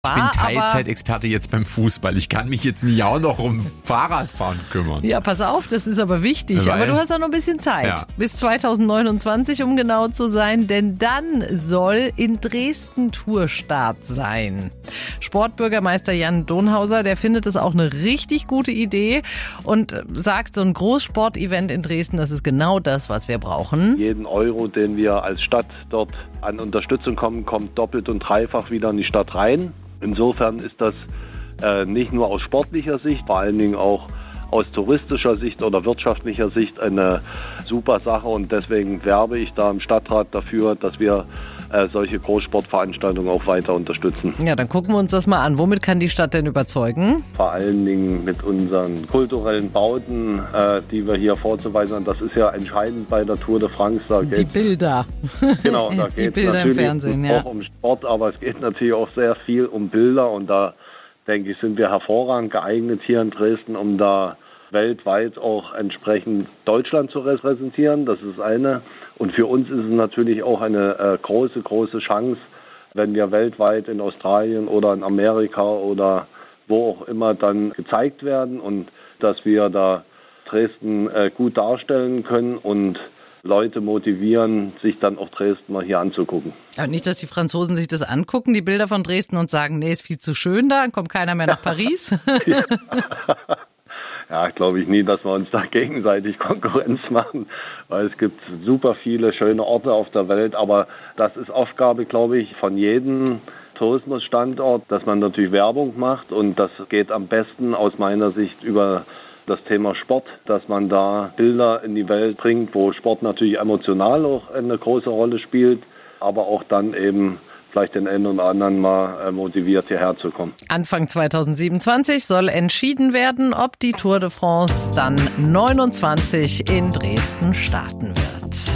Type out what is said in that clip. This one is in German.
Ich bin Teilzeitexperte jetzt beim Fußball. Ich kann mich jetzt nicht auch noch um Fahrradfahren kümmern. Ja, pass auf, das ist aber wichtig. Aber du hast auch noch ein bisschen Zeit. Ja. Bis 2029, um genau zu sein. Denn dann soll in Dresden Tourstart sein. Sportbürgermeister Jan Donhauser, der findet es auch eine richtig gute Idee und sagt, so ein Großsportevent in Dresden, das ist genau das, was wir brauchen. Jeden Euro, den wir als Stadt dort an Unterstützung kommen, kommt doppelt und dreifach wieder in die Stadt rein. Insofern ist das nicht nur aus sportlicher Sicht, vor allen Dingen auch aus touristischer Sicht oder wirtschaftlicher Sicht eine super Sache. Und deswegen werbe ich da im Stadtrat dafür, dass wir solche Großsportveranstaltungen auch weiter unterstützen. Ja, dann gucken wir uns das mal an. Womit kann die Stadt denn überzeugen? Vor allen Dingen mit unseren kulturellen Bauten, die wir hier vorzuweisen haben. Das ist ja entscheidend bei der Tour de France. Da die Bilder. Genau, da geht es natürlich im Fernsehen, auch um Sport, aber es geht natürlich auch sehr viel um Bilder. Und da, denke ich, sind wir hervorragend geeignet hier in Dresden, um da weltweit auch entsprechend Deutschland zu repräsentieren. Das ist eine. Und für uns ist es natürlich auch eine große, große Chance, wenn wir weltweit in Australien oder in Amerika oder wo auch immer dann gezeigt werden und dass wir da Dresden gut darstellen können und Leute motivieren, sich dann auch Dresden mal hier anzugucken. Aber nicht, dass die Franzosen sich das angucken, die Bilder von Dresden, und sagen, nee, ist viel zu schön da, dann kommt keiner mehr nach Paris. Ja, glaube ich nie, dass wir uns da gegenseitig Konkurrenz machen, weil es gibt super viele schöne Orte auf der Welt, aber das ist Aufgabe, glaube ich, von jedem Tourismusstandort, dass man natürlich Werbung macht, und das geht am besten aus meiner Sicht über das Thema Sport, dass man da Bilder in die Welt bringt, wo Sport natürlich emotional auch eine große Rolle spielt, aber auch dann eben vielleicht den einen oder anderen mal motiviert, hierher zu kommen. Anfang 2027 soll entschieden werden, ob die Tour de France dann 29 in Dresden starten wird.